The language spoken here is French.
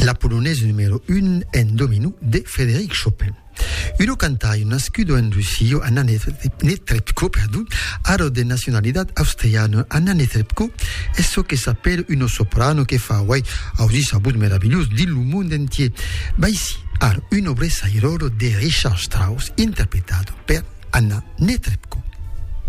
la polonaise numéro 1 en domino de Frédéric Chopin. Uno cantaio nascido en Russia, Anna Netrebko, aro de nacionalidad austriana. Anna Netrebko è so che s'appelle uno soprano che fa aussi sabut meraviglios di le monde entier. Ici, aro un obressairolo de Richard Strauss, interpretato per Anna Netrebko.